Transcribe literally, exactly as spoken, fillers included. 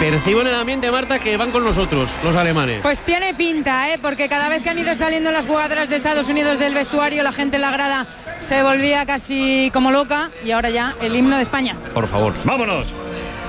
Percibo en el ambiente, Marta, que van con nosotros, los alemanes. Pues tiene pinta, ¿eh? Porque cada vez que han ido saliendo las jugadoras de Estados Unidos del vestuario, la gente en la grada se volvía casi como loca. Y ahora ya el himno de España. Por favor. ¡Vámonos!